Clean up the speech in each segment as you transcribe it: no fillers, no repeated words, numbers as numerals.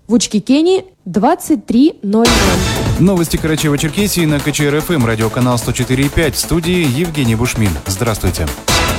В Учкикене 23:00. Новости Карачаево-Черкесии на КЧР-ФМ, радиоканал 104.5. В студии Евгений Бушмин. Здравствуйте.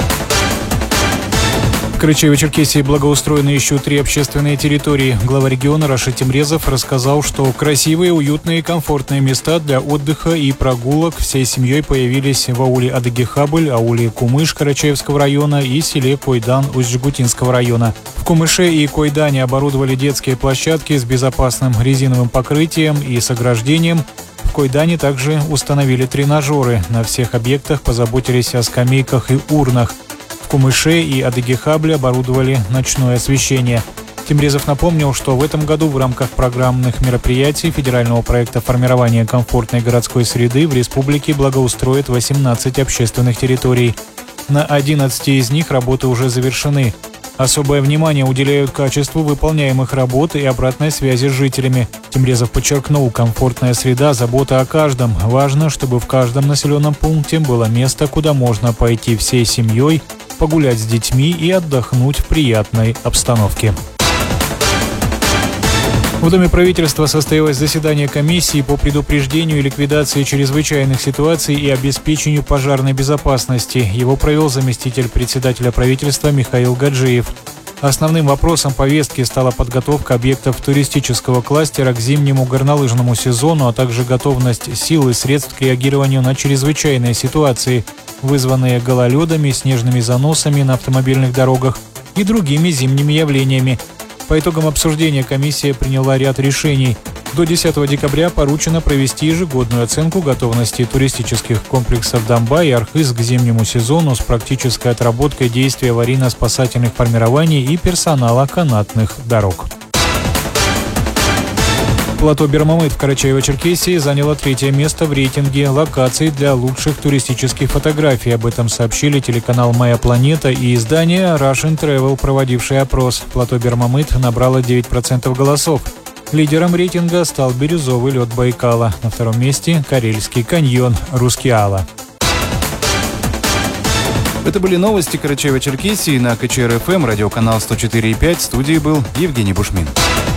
В Карачаево-Черкесии благоустроены еще 3 общественные территории. Глава региона Рашид Темрезов рассказал, что красивые, уютные и комфортные места для отдыха и прогулок всей семьей появились в ауле Адыгехабль, ауле Кумыш Карачаевского района и селе Койдан Усть-Жгутинского района. В Кумыше и Койдане оборудовали детские площадки с безопасным резиновым покрытием и с ограждением. В Койдане также установили тренажеры. На всех объектах позаботились о скамейках и урнах. В Кумыше и Адыгехабле оборудовали ночное освещение. Темрезов напомнил, что в этом году в рамках программных мероприятий федерального проекта формирования комфортной городской среды в республике благоустроят 18 общественных территорий. На 11 из них работы уже завершены. Особое внимание уделяют качеству выполняемых работ и обратной связи с жителями. Темрезов подчеркнул, комфортная среда, забота о каждом. Важно, чтобы в каждом населенном пункте было место, куда можно пойти всей семьей, погулять с детьми и отдохнуть в приятной обстановке. В Доме правительства состоялось заседание комиссии по предупреждению и ликвидации чрезвычайных ситуаций и обеспечению пожарной безопасности. Его провел заместитель председателя правительства Михаил Гаджиев. Основным вопросом повестки стала подготовка объектов туристического кластера к зимнему горнолыжному сезону, а также готовность сил и средств к реагированию на чрезвычайные ситуации, вызванные гололедами, снежными заносами на автомобильных дорогах и другими зимними явлениями. По итогам обсуждения комиссия приняла ряд решений. До 10 декабря поручено провести ежегодную оценку готовности туристических комплексов Дамба и Архыз к зимнему сезону с практической отработкой действий аварийно-спасательных формирований и персонала канатных дорог. Плато Бермамыт в Карачаево-Черкесии заняло 3-е место в рейтинге локаций для лучших туристических фотографий. Об этом сообщили телеканал «Моя планета» и издание Russian Travel, проводившее опрос. Плато Бермамыт набрало 9% голосов. Лидером рейтинга стал бирюзовый лед Байкала. На 2-м месте – Карельский каньон Рускеала. Это были новости Карачаево-Черкесии на КЧР-ФМ, радиоканал 104.5. В студии был Евгений Бушмин.